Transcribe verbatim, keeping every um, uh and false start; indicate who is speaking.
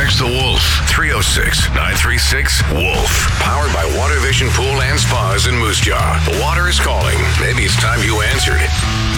Speaker 1: text the Wolf. three oh six, nine three six, WOLF. Powered by Water Vision Pool and Spas in Moose Jaw. The water is calling. Maybe it's time you answered.